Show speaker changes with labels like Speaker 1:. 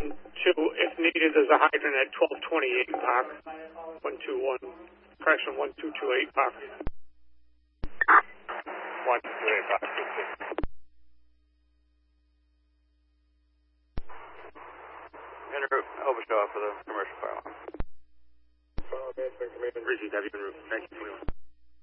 Speaker 1: if needed, there's a hydrant at 1228 Park. 121, correction, 1228 Park.
Speaker 2: 1228 Park. Henry Obershaw for the commercial fire alarm.
Speaker 1: Appreciate that. You can route 1921.